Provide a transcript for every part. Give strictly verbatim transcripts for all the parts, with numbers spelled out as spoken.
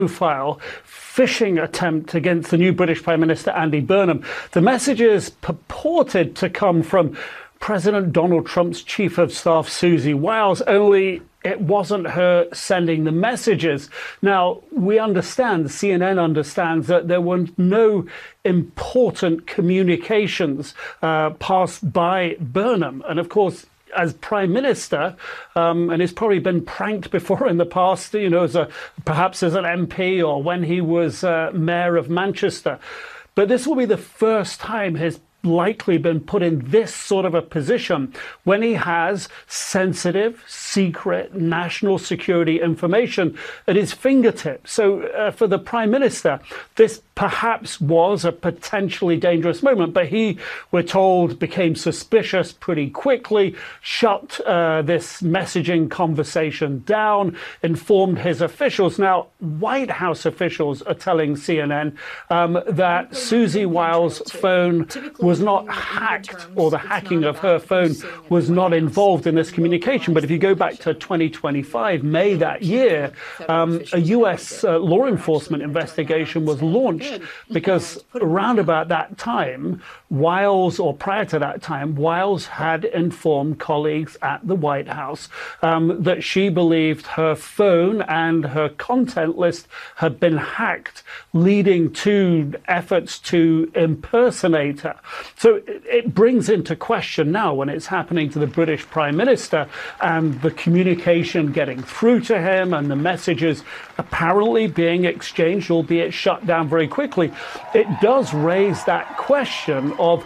profile phishing attempt against the new British Prime Minister Andy Burnham. The messages purported to come from President Donald Trump's Chief of Staff, Susie Wiles, only it wasn't her sending the messages. Now, we understand, C N N understands, that there were no important communications uh, passed by Burnham. And of course, as Prime Minister, um, and he's probably been pranked before in the past, you know, as a, perhaps as an M P or when he was uh, Mayor of Manchester. But this will be the first time he's likely been put in this sort of a position when he has sensitive, secret, national security information at his fingertips. So uh, for the Prime Minister, this perhaps was a potentially dangerous moment, but he, we're told, became suspicious pretty quickly, shut uh, this messaging conversation down, informed his officials. Now, White House officials are telling C N N um, that Susie Wiles' phone was not hacked, or the hacking of her phone was not involved in this communication. But if you go back to twenty twenty-five, May that year, um, a U S uh, law enforcement investigation was launched because around about that time, Wiles, or prior to that time, Wiles had informed colleagues at the White House um, that she believed her phone and her content list had been hacked, leading to efforts to impersonate her. So it, it brings into question now, when it's happening to the British Prime Minister and the communication getting through to him and the messages apparently being exchanged, albeit shut down very quickly, it does raise that question of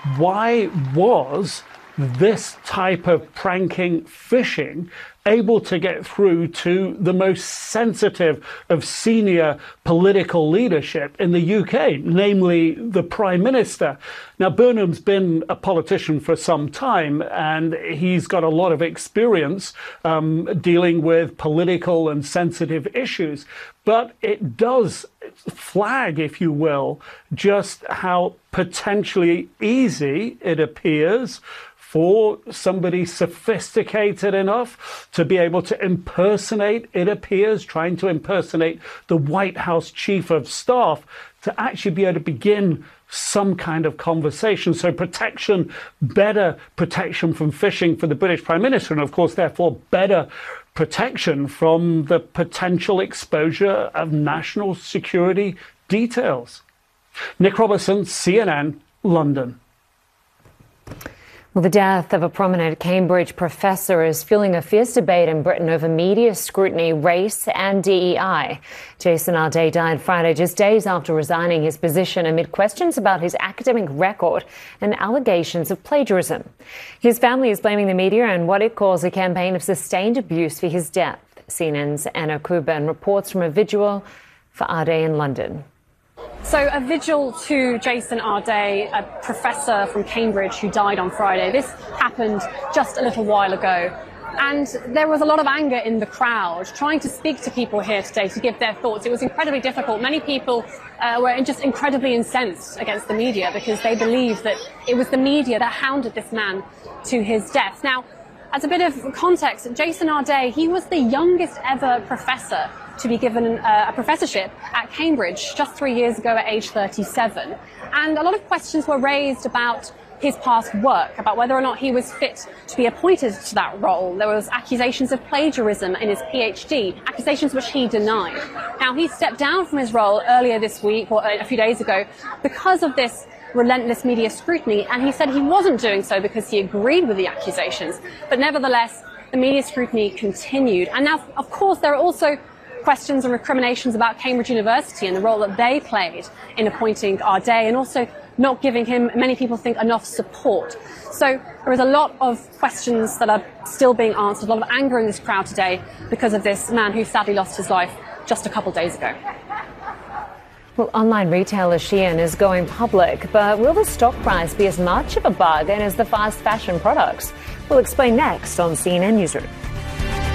why was this type of pranking, phishing, able to get through to the most sensitive of senior political leadership in the U K, namely the Prime Minister. Now, Burnham's been a politician for some time, and he's got a lot of experience um, dealing with political and sensitive issues. But it does flag, if you will, just how potentially easy it appears for somebody sophisticated enough to be able to impersonate, it appears, trying to impersonate the White House Chief of Staff, to actually be able to begin some kind of conversation. So protection, better protection from phishing for the British Prime Minister, and of course, therefore, better protection from the potential exposure of national security details. Nick Robertson, C N N, London. Well, the death of a prominent Cambridge professor is fueling a fierce debate in Britain over media scrutiny, race and D E I. Jason Arday died Friday, just days after resigning his position amid questions about his academic record and allegations of plagiarism. His family is blaming the media and what it calls a campaign of sustained abuse for his death. C N N's Anna Kuban reports from a vigil for Arday in London. So a vigil to Jason Arday, a professor from Cambridge who died on Friday. This happened just a little while ago. And there was a lot of anger in the crowd trying to speak to people here today to give their thoughts. It was incredibly difficult. Many people uh, were just incredibly incensed against the media because they believed that it was the media that hounded this man to his death. Now, as a bit of context, Jason Arday, he was the youngest ever professor to be given uh, a professorship at Cambridge just three years ago at age thirty-seven. And a lot of questions were raised about his past work, about whether or not he was fit to be appointed to that role. There was accusations of plagiarism in his PhD, accusations which he denied. Now, he stepped down from his role earlier this week, or a few days ago, because of this relentless media scrutiny, and he said he wasn't doing so because he agreed with the accusations. But nevertheless, the media scrutiny continued. And now, of course, there are also questions and recriminations about Cambridge University and the role that they played in appointing Arday, and also not giving him, many people think, enough support. So there is a lot of questions that are still being answered, a lot of anger in this crowd today because of this man who sadly lost his life just a couple of days ago. Well, online retailer Shein is going public, but will the stock price be as much of a bargain as the fast fashion products? We'll explain next on C N N Newsroom.